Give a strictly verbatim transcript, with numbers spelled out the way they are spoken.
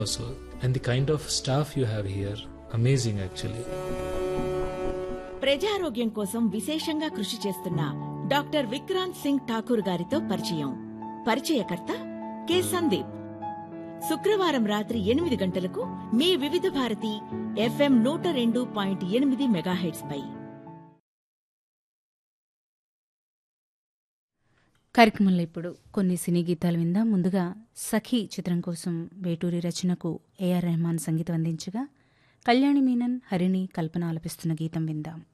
also. And the kind of staff you have here, amazing actually. ప్రజారోగ్యం కోసం విశేషంగా కృషి చేస్తున్న డాక్టర్ విక్రాంత్ సింగ్ ఠాకూర్ గారితో పరిచయం. పరిచయకర్త కె సందీప్. శుక్రవారం రాత్రి ఎనిమిది గంటలకు మీ వివిధ భారతి ఎఫ్ఎం నూట రెండు పాయింట్ ఎనిమిది మెగాహెట్స్ పై. కార్యక్రమంలో ఇప్పుడు కొన్ని సినీ గీతాలు విందాం. ముందుగా సఖీ చిత్రం కోసం వేటూరి రచనకు ఏఆర్ రెహమాన్ సంగీతం అందించగా కళ్యాణి మీనన్, హరిణి, కల్పన ఆలపిస్తున్న గీతం విందాం.